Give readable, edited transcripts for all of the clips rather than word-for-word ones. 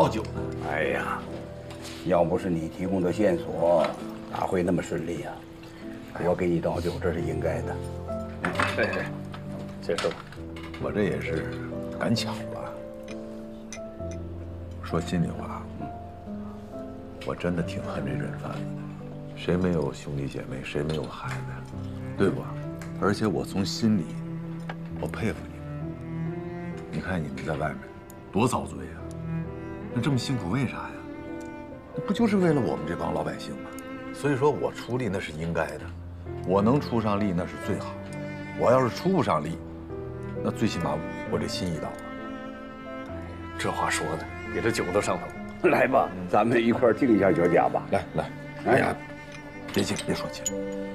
倒酒呢。 哎呀，要不是你提供的线索，哪会那么顺利啊？我给你倒酒，这是应该的。 哎，接受。 我这也是赶巧了。说心里话，我真的挺恨这人贩子的。谁没有兄弟姐妹，谁没有孩子呀？对不？而且我从心里，我佩服你们。你看你们在外面多遭罪呀，那这么辛苦为啥呀？那不就是为了我们这帮老百姓吗？所以说我出力那是应该的，我能出上力那是最好。我要是出不上力，那最起码我这心意到了。 这话说的，给这酒都上头。 来吧，咱们一块儿敬一下酒家吧。 来来，哎呀，别敬，别说敬。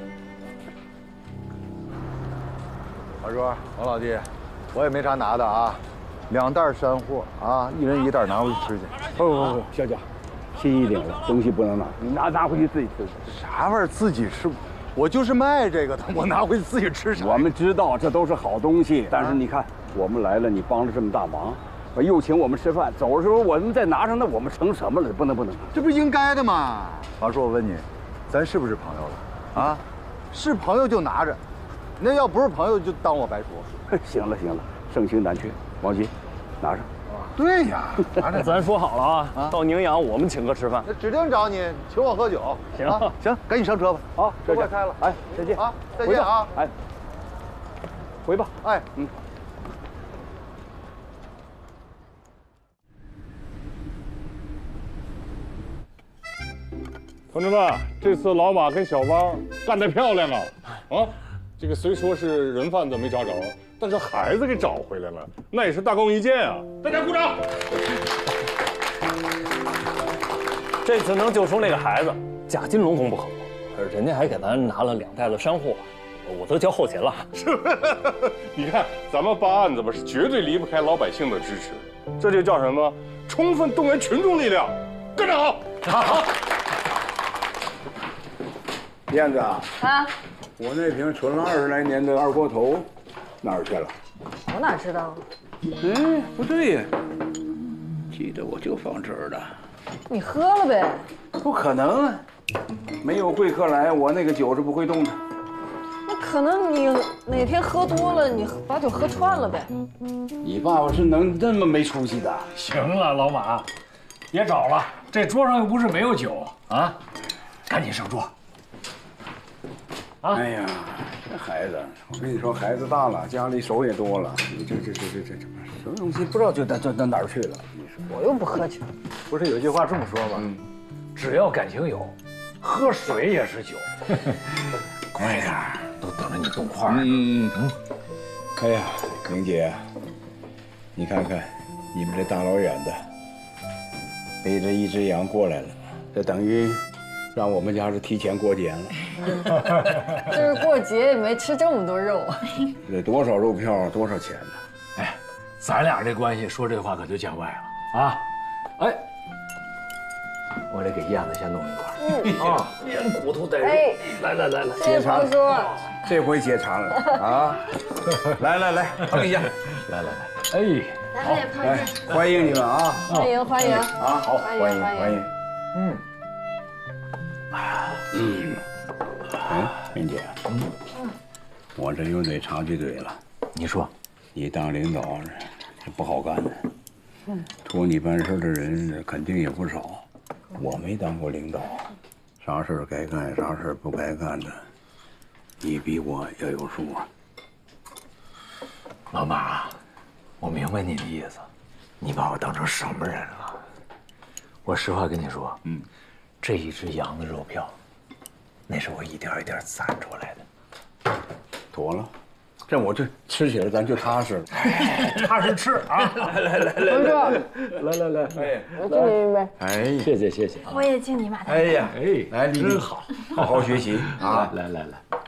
二叔，王老弟，我也没啥拿的啊，2袋山货啊，1人1袋拿回去吃去。 不，小贾，轻一点了，东西不能拿，你拿回去自己吃。 啥玩意儿自己吃？我就是卖这个的，我拿回去自己吃啥？ 我们知道这都是好东西，但是你看，我们来了，你帮了这么大忙，又请我们吃饭，走的时候我们再拿上，那我们成什么了？不能， 这不是应该的吗？王叔，我问你，咱是不是朋友了？啊，是朋友就拿着，那要不是朋友就当我白说。 行了，盛情难却，王鑫，拿上。 对呀，拿着。 咱说好了啊，到宁阳我们请客吃饭。 那指定找你，请我喝酒。 行行，赶紧上车吧。 好， 车快开了。 哎，再见啊，再见啊。 哎，回吧。 哎， 同志们，这次老马跟小汪干得漂亮啊！啊，这个虽说是人贩子没抓着，但是孩子给找回来了，那也是大功一件啊！大家鼓掌。 这次能救出那个孩子，价金龙功不可没，人家还给咱拿了2袋的山货，我都交后勤了。 是，你看咱们办案子吧，是绝对离不开老百姓的支持，这就叫什么？充分动员群众力量，干得好！好。 燕子啊，我那瓶存了20来年的二锅头哪儿去了？ 我哪知道？ 哎，不对呀，记得我就放这儿了。 你喝了呗？ 不可能啊，没有贵客来，我那个酒是不会动的。 那可能你哪天喝多了，你把酒喝串了呗？ 你爸爸是能这么没出息的？ 行了，老马，别找了，这桌上又不是没有酒啊，赶紧上桌。啊！ 哎呀，这孩子，我跟你说，孩子大了，家里手也多了，你这什么东西不知道就到哪儿去了？你说我又不喝酒。 不是有句话这么说吗？只要感情有，喝水也是酒。 快点， 都等着你动筷。 哎呀，玲姐，你看看，你们这大老远的背着一只羊过来了，这等于让我们家是提前过节了。 就是过节也没吃这么多肉。 这多少肉票，多少钱呢？ 哎，咱俩这关系说这话可就见外了啊！哎，我得给燕子先弄一块啊，连骨头带肉。 哎， 来， 谢谢庞叔。 这回解馋了啊！来，碰一下。 来，哎， 好， 来，欢迎你们啊！ 欢迎啊，好，欢迎。哎，林姐，我这又得插句嘴了。 你说， 你当领导这不好干的，托你办事的人肯定也不少。我没当过领导，啥事该干，啥事不该干的，你比我要有数啊。 老马，我明白你的意思，你把我当成什么人了？我实话跟你说，这一只羊的肉票，那是我一点一点攒出来的。 妥了，这我这吃起来咱就踏实了。 踏实吃啊！来， 哎， 我敬你一杯。 哎， 谢谢。 我也敬你马大。 哎呀，来， 真好， 好好学习啊！ 来，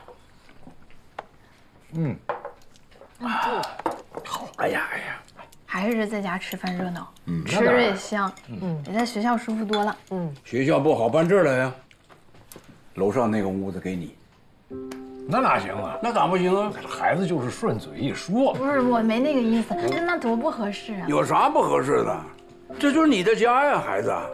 好，哎呀， 还是在家吃饭热闹，吃着也香，比在学校舒服多了。 学校不好，搬这儿来呀。楼上那个屋子给你， 那哪行啊？ 那咋不行啊？ 孩子就是顺嘴一说。 不是，我没那个意思，那多不合适啊！ 有啥不合适的？ 这就是你的家呀，孩子。